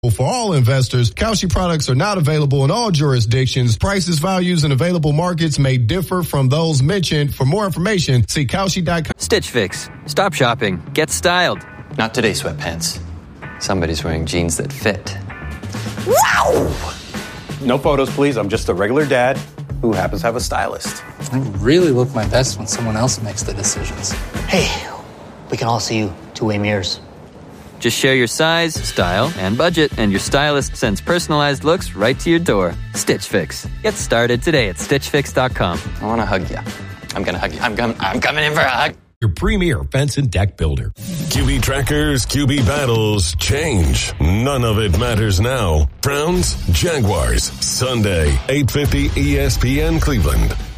For all investors, Kalshi products are not available in all jurisdictions. Prices, values, and available markets may differ from those mentioned. For more information, see Kalshi.com. Stitch Fix. Stop shopping. Get styled. Not today, sweatpants. Somebody's wearing jeans that fit. Wow! No photos, please. I'm just a regular dad who happens to have a stylist. I really look my best when someone else makes the decisions. Hey, we can all see you two-way mirrors. Just share your size, style, and budget, and your stylist sends personalized looks right to your door. Stitch Fix. Get started today at StitchFix.com. I want to hug you. I'm going to hug you. I'm coming in for a hug. Your premier fence and deck builder. QB trackers, QB battles, change. None of it matters now. Browns, Jaguars, Sunday, 8:50 ESPN Cleveland.